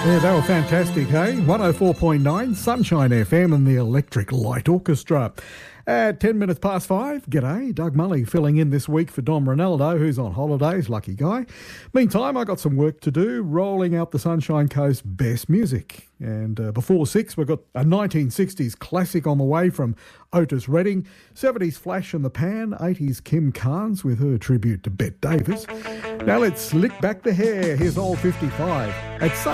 Yeah, they were fantastic, hey? 104.9 Sunshine FM and the Electric Light Orchestra. At 10 minutes past 5, g'day, Doug Mully filling in this week for Dom Ronaldo, who's on holidays, lucky guy. Meantime, I got some work to do, rolling out the Sunshine Coast best music. And before 6, we've got a 1960s classic on the way from Otis Redding, 70s Flash in the Pan, 80s Kim Carnes with her tribute to Bette Davis. Now let's slick back the hair. Here's Old 55 at